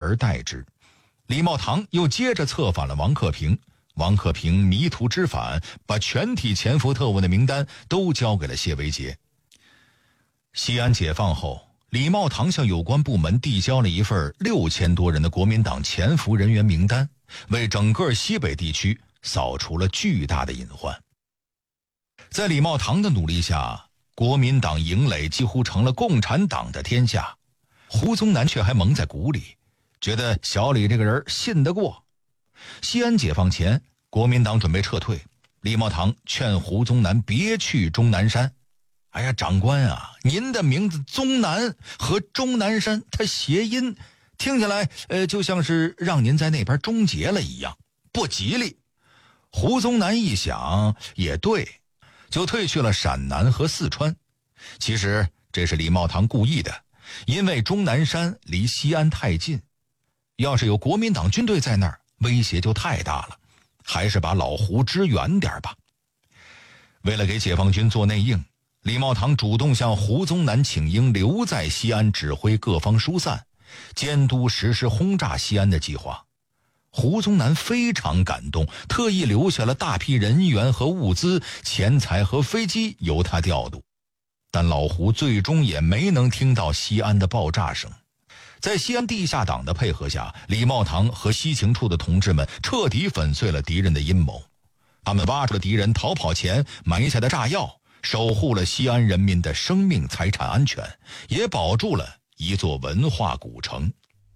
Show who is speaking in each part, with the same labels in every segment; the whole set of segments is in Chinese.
Speaker 1: 而代之。李茂堂又接着策反了王克平，王克平迷途知返，把全体潜伏特务的名单都交给了谢维杰。西安解放后，李茂堂向有关部门递交了一份6000多人的国民党潜伏人员名单，为整个西北地区扫除了巨大的隐患。在李茂堂的努力下，国民党营垒几乎成了共产党的天下。胡宗南却还蒙在鼓里，觉得小李这个人信得过。西安解放前，国民党准备撤退，李茂堂劝胡宗南别去终南山。哎呀，长官啊，您的名字宗南和终南山它谐音，听起来就像是让您在那边终结了一样，不吉利。胡宗南一想也对，就退去了陕南和四川。其实这是李茂堂故意的，因为终南山离西安太近，要是有国民党军队在那儿，威胁就太大了，还是把老胡支远点吧。为了给解放军做内应，李茂堂主动向胡宗南请缨留在西安指挥各方疏散，监督实施轰炸西安的计划。胡宗南非常感动，特意留下了大批人员和物资、钱财和飞机由他调度。但老胡最终也没能听到西安的爆炸声。在西安地下党的配合下，李茂堂和西情处的同志们彻底粉碎了敌人的阴谋。他们挖出了敌人逃跑前埋下的炸药，守护了西安人民的生命财产安全，也保住了一座文化古城。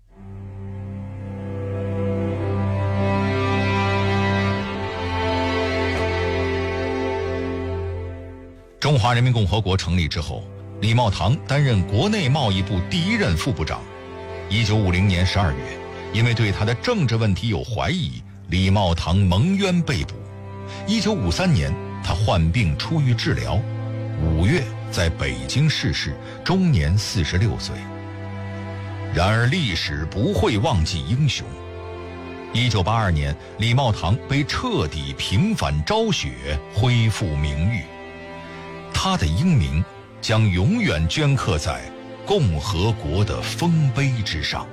Speaker 1: 中华人民共和国成立之后，李茂堂担任国内贸易部第1任副部长。1950年12月，因为对他的政治问题有怀疑，李茂堂蒙冤被捕。1953年，他患病出狱治疗，5月在北京逝世，终年46岁。然而历史不会忘记英雄。1982年，李茂堂被彻底平反昭雪，恢复名誉。他的英名将永远镌刻在共和国的丰碑之上。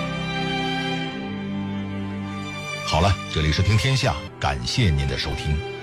Speaker 1: 好了，这里是听天下，感谢您的收听。